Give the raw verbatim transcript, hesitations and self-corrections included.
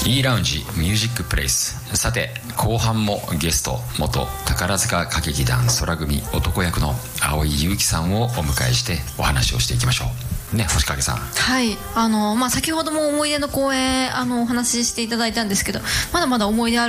E ラウンジミュージックプレイス。さて後半もゲスト元宝塚歌劇団空組男役の蒼井優樹さんをお迎えしてお話をしていきましょうね。星影さん。 はいあの、まあ、先ほども思い出の公演あのお話ししていただいたんですけど、まだまだ思い出ある